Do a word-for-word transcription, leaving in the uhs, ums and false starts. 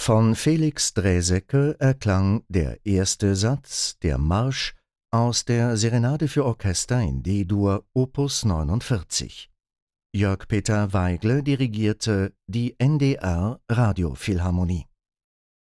Von Felix Draeseke erklang der erste Satz, der Marsch, aus der Serenade für Orchester in D-Dur Opus neunundvierzig. Jörg Peter Weigle dirigierte die N D R Radiophilharmonie.